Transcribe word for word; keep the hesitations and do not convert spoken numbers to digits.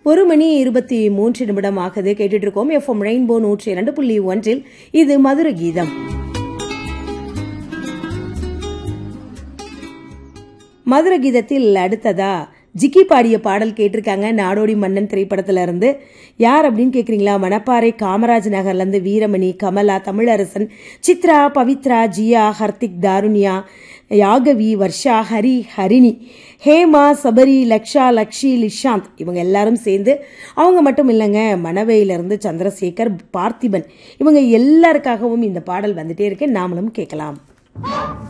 ஒரு மணி இருபத்தி மூன்று நிமிடம் ஆகுது. கேட்டுட்டு இருக்கோம் எஃப்எம் ரெயின்போ நூற்றி இரண்டு புள்ளி ஒன்றில். இது மதுர கீதம். மதுர கீதத்தில் அடுத்ததா ஜிக்கி பாடிய பாடல் கேட்டிருக்காங்க. நாடோடி மன்னன் திரைப்படத்துல இருந்து. யார் அப்படின்னு கேக்குறீங்களா? மணப்பாறை காமராஜ் நகர்ல இருந்து வீரமணி, கமலா, தமிழரசன், சித்ரா, பவித்ரா, ஜியா, ஹர்திக், தாருண்யா, யாகவி, வர்ஷா, ஹரி, ஹரிணி, ஹேமா, சபரி, லக்ஷா, லக்ஷி, லிஷாந்த் இவங்க எல்லாரும் சேர்ந்து, அவங்க மட்டும் இல்லைங்க, மணவையிலிருந்து சந்திரசேகர், பார்த்திபன் இவங்க எல்லாருக்காகவும் இந்த பாடல் வந்துட்டே இருக்கு. நாமளும் கேட்கலாம்.